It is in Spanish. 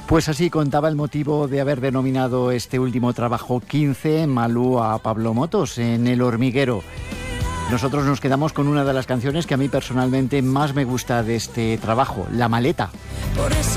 Pues así contaba el motivo de haber denominado este último trabajo 15 Malú a Pablo Motos en El Hormiguero. Nosotros nos quedamos con una de las canciones que a mí personalmente más me gusta de este trabajo, La Maleta. Por eso